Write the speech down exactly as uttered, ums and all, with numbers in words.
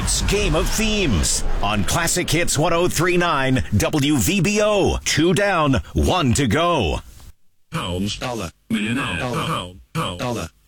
It's Game of Themes on Classic Hits one oh three point nine W V B O. Two down, one to go. Pounds, dollar, millionaire, pound, pound, dollar,